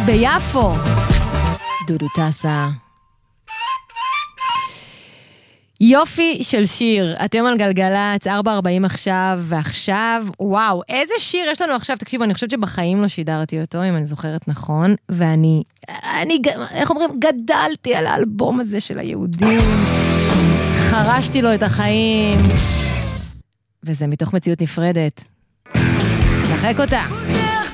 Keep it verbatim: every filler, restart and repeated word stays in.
בית ביפו. דודו טסה. יופי של שיר, אתם על גלגלץ, ארבע ארבעים עכשיו, ועכשיו, וואו, איזה שיר יש לנו עכשיו, תקשיבו, אני חושבת שבחיים לא שידרתי אותו, אם אני זוכרת נכון, ואני, אני, איך אומרים, גדלתי על האלבום הזה של היהודים, חרשתי לו את החיים, וזה מתוך מציאות נפרדת. שחק אותה.